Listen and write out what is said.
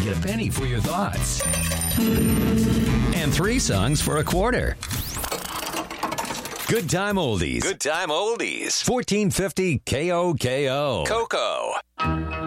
get a penny for your thoughts. And 3 songs for a quarter. Good time oldies. Good time oldies. 1450 KOKO. Coco.